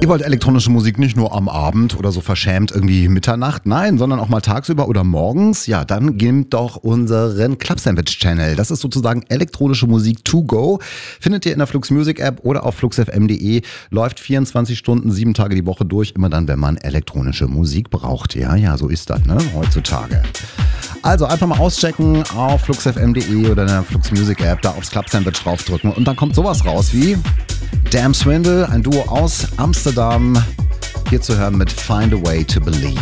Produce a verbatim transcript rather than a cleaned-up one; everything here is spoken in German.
Ihr wollt elektronische Musik nicht nur am Abend oder so verschämt irgendwie Mitternacht, nein, sondern auch mal tagsüber oder morgens? Ja, dann nehmt doch unseren Club Sandwich Channel. Das ist sozusagen elektronische Musik to go. Findet ihr in der Flux Music App oder auf flux f m punkt de. Läuft vierundzwanzig Stunden, sieben Tage die Woche durch. Immer dann, wenn man elektronische Musik braucht. Ja, ja, so ist das, ne, heutzutage. Also einfach mal auschecken auf flux f m punkt de oder in der Flux Music App, da aufs Club Sandwich draufdrücken und dann kommt sowas raus wie Damn Swindle, ein Duo aus Amsterdam, hier zu hören mit Find a Way to Believe.